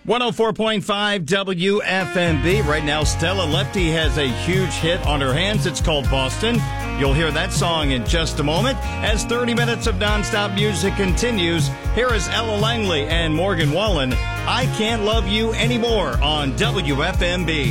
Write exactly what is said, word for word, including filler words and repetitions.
one oh four point five W F M B. Right now, Stella Lefty has a huge hit on her hands. It's called Boston. You'll hear that song in just a moment. As thirty minutes of nonstop music continues, here is Ella Langley and Morgan Wallen. I Can't Love You Anymore on W F M B.